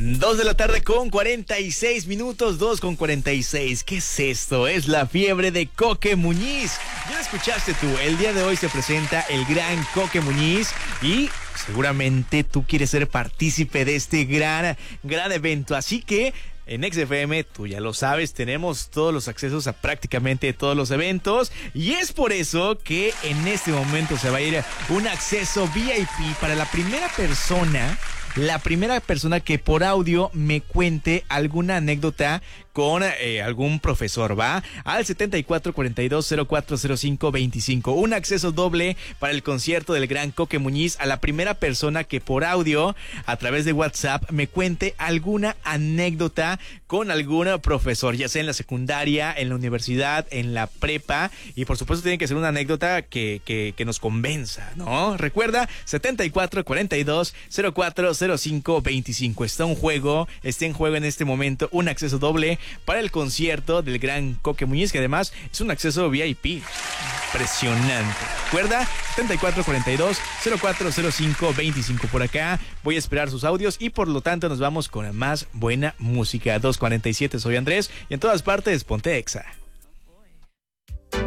2 de la tarde con 46 minutos, 2:46. ¿Qué es esto? Es la fiebre de Coque Muñiz. Ya lo escuchaste tú, el día de hoy se presenta el gran Coque Muñiz y seguramente tú quieres ser partícipe de este gran evento. Así que en XFM, tú ya lo sabes, tenemos todos los accesos a prácticamente todos los eventos y es por eso que en este momento se va a ir un acceso VIP para la primera persona que por audio me cuente alguna anécdota con algún profesor, ¿va? Al 7442040525. Un acceso doble para el concierto del gran Coque Muñiz a la primera persona que por audio, a través de WhatsApp, me cuente alguna anécdota con algún profesor, ya sea en la secundaria, en la universidad, en la prepa, y por supuesto tiene que ser una anécdota que nos convenza, ¿no? Recuerda, 7442040525. Está en juego en este momento un acceso doble para el concierto del gran Coque Muñiz, que además es un acceso VIP. Impresionante. Recuerda, 7442040525. Por acá voy a esperar sus audios y por lo tanto nos vamos con más buena música. 2:47, soy Andrés y en todas partes ponte Exa.